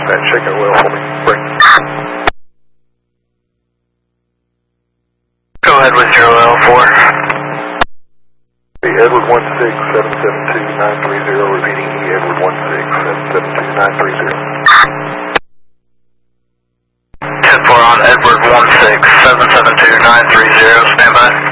that. Check your oil for me. Break. Go ahead with your oil 4. Edward 16772-930, repeating Edward 16772-930. 10-4 on Edward 16772-930, stand by.